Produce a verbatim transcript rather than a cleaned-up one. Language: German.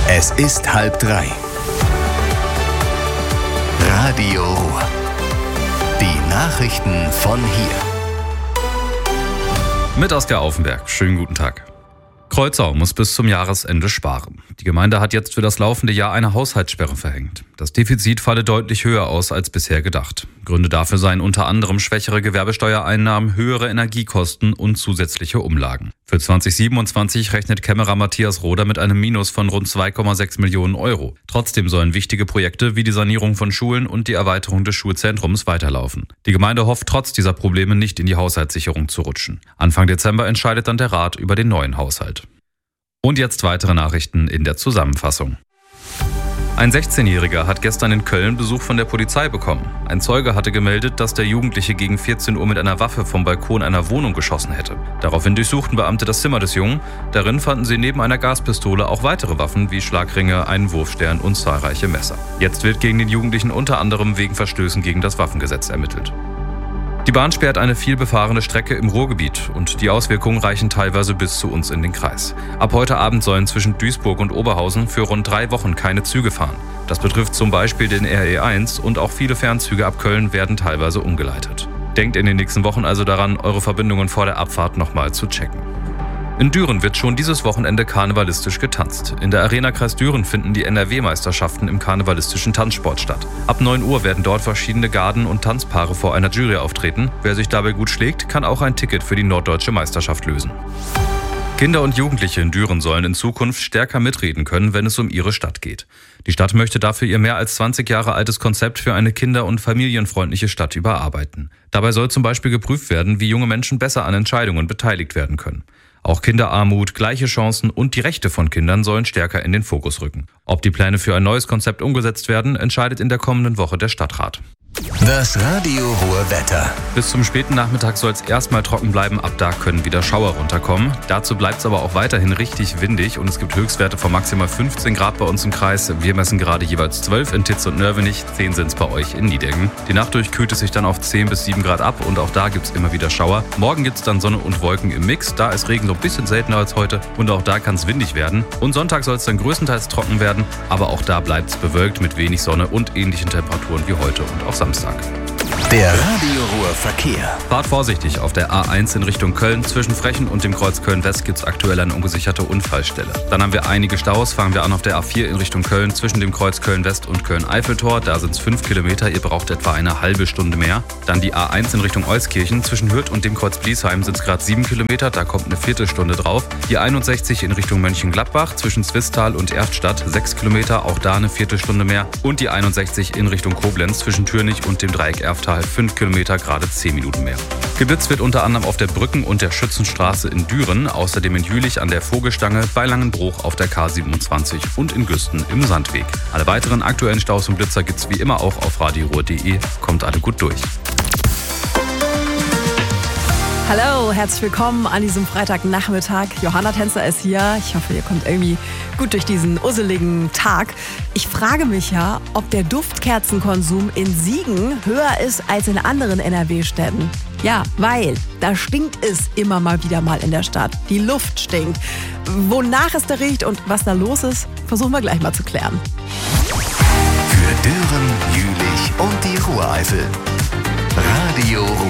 Es ist halb drei. Radio Ruhr. Die Nachrichten von hier. Mit Oskar Aufenberg. Schönen guten Tag. Kreuzau muss bis zum Jahresende sparen. Die Gemeinde hat jetzt für das laufende Jahr eine Haushaltssperre verhängt. Das Defizit falle deutlich höher aus als bisher gedacht. Gründe dafür seien unter anderem schwächere Gewerbesteuereinnahmen, höhere Energiekosten und zusätzliche Umlagen. Für zwanzig siebenundzwanzig rechnet Kämmerer Matthias Roder mit einem Minus von rund zwei Komma sechs Millionen Euro. Trotzdem sollen wichtige Projekte wie die Sanierung von Schulen und die Erweiterung des Schulzentrums weiterlaufen. Die Gemeinde hofft trotz dieser Probleme nicht in die Haushaltssicherung zu rutschen. Anfang Dezember entscheidet dann der Rat über den neuen Haushalt. Und jetzt weitere Nachrichten in der Zusammenfassung. Ein sechzehnjähriger hat gestern in Köln Besuch von der Polizei bekommen. Ein Zeuge hatte gemeldet, dass der Jugendliche gegen vierzehn Uhr mit einer Waffe vom Balkon einer Wohnung geschossen hätte. Daraufhin durchsuchten Beamte das Zimmer des Jungen. Darin fanden sie neben einer Gaspistole auch weitere Waffen wie Schlagringe, einen Wurfstern und zahlreiche Messer. Jetzt wird gegen den Jugendlichen unter anderem wegen Verstößen gegen das Waffengesetz ermittelt. Die Bahn sperrt eine vielbefahrene Strecke im Ruhrgebiet und die Auswirkungen reichen teilweise bis zu uns in den Kreis. Ab heute Abend sollen zwischen Duisburg und Oberhausen für rund drei Wochen keine Züge fahren. Das betrifft zum Beispiel den R E eins und auch viele Fernzüge ab Köln werden teilweise umgeleitet. Denkt in den nächsten Wochen also daran, eure Verbindungen vor der Abfahrt nochmal zu checken. In Düren wird schon dieses Wochenende karnevalistisch getanzt. In der Arena Kreis Düren finden die N R W-Meisterschaften im karnevalistischen Tanzsport statt. Ab neun Uhr werden dort verschiedene Garden und Tanzpaare vor einer Jury auftreten. Wer sich dabei gut schlägt, kann auch ein Ticket für die norddeutsche Meisterschaft lösen. Kinder und Jugendliche in Düren sollen in Zukunft stärker mitreden können, wenn es um ihre Stadt geht. Die Stadt möchte dafür ihr mehr als zwanzig Jahre altes Konzept für eine kinder- und familienfreundliche Stadt überarbeiten. Dabei soll zum Beispiel geprüft werden, wie junge Menschen besser an Entscheidungen beteiligt werden können. Auch Kinderarmut, gleiche Chancen und die Rechte von Kindern sollen stärker in den Fokus rücken. Ob die Pläne für ein neues Konzept umgesetzt werden, entscheidet in der kommenden Woche der Stadtrat. Das Radio Ruhr Wetter. Bis zum späten Nachmittag soll es erstmal trocken bleiben, ab da können wieder Schauer runterkommen. Dazu bleibt es aber auch weiterhin richtig windig und es gibt Höchstwerte von maximal fünfzehn Grad bei uns im Kreis. Wir messen gerade jeweils zwölf in Titz und Nörvenich, zehn sind es bei euch in Niedeggen. Die Nacht durch kühlt es sich dann auf zehn bis sieben Grad ab und auch da gibt es immer wieder Schauer. Morgen gibt es dann Sonne und Wolken im Mix, da ist Regen so ein bisschen seltener als heute und auch da kann es windig werden. Und Sonntag soll es dann größtenteils trocken werden, aber auch da bleibt es bewölkt mit wenig Sonne und ähnlichen Temperaturen wie heute und auch Samstag. Der Radio Ruhr Verkehr. Fahrt vorsichtig auf der A eins in Richtung Köln. Zwischen Frechen und dem Kreuz Köln-West gibt es aktuell eine ungesicherte Unfallstelle. Dann haben wir einige Staus. Fangen wir an auf der A vier in Richtung Köln. Zwischen dem Kreuz Köln-West und Köln-Eiffeltor. Da sind es fünf Kilometer. Ihr braucht etwa eine halbe Stunde mehr. Dann die A eins in Richtung Euskirchen. Zwischen Hürth und dem Kreuz Bliesheim sind es gerade sieben Kilometer. Da kommt eine Viertelstunde drauf. Die einundsechzig in Richtung Mönchengladbach. Zwischen Zwistal und Erftstadt sechs Kilometer. Auch da eine Viertelstunde mehr. Und die einundsechzig in Richtung Koblenz. Zwischen Türnich und dem Dreieck Erftal fünf Kilometer, gerade zehn Minuten mehr. Geblitzt wird unter anderem auf der Brücken- und der Schützenstraße in Düren, außerdem in Jülich an der Vogelstange, bei Langenbruch auf der K siebenundzwanzig und in Güsten im Sandweg. Alle weiteren aktuellen Staus und Blitzer gibt's wie immer auch auf radio ruhr punkt de. Kommt alle gut durch. Hallo, herzlich willkommen an diesem Freitagnachmittag. Johanna Tänzer ist hier. Ich hoffe, ihr kommt irgendwie gut durch diesen usseligen Tag. Ich frage mich ja, ob der Duftkerzenkonsum in Siegen höher ist als in anderen N R W-Städten. Ja, weil da stinkt es immer mal wieder mal in der Stadt. Die Luft stinkt. Wonach es da riecht und was da los ist, versuchen wir gleich mal zu klären. Für Düren, Jülich und die Ruhreifel. Radio Ruhr.